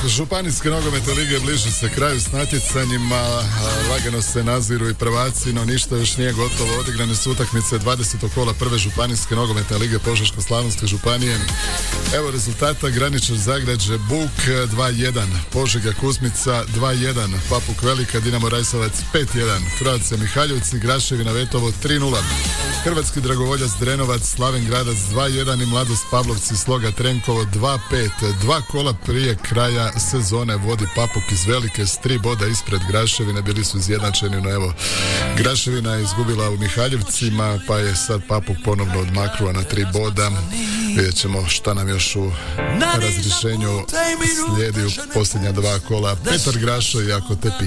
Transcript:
Županijske nogometne lige bliže se kraju s natjecanjima, lagano se naziru i prvaci, no ništa još nije gotovo. Odigrane su utakmice 20. kola prve županijske nogometne lige Požeško-slavonske županije. Evo rezultata: Graničar Zagrađe Buk 2-1, Požega Kuzmica 2-1, Papuk Velika Dinamo Rajsavac 5-1, Croatia Mihaljevci Graševina Vetovo 3-0, Hrvatski Dragovoljac Drenovac Slaven Gradac 2-1 i Mladost Pavlovci Sloga Trenkovo 2-5. Dva kola prije kraja sezone vodi Papuk iz Velike s 3 boda ispred Graševine, bili su izjednačeni, no evo Graševina je izgubila u Mihaljevcima, pa je sad Papuk ponovno odmaknuo na 3 boda. Vidjet ćemo šta nam još u razrješenju slijedi u posljednja 2 kola. Petar Grašo i Ako te pitam.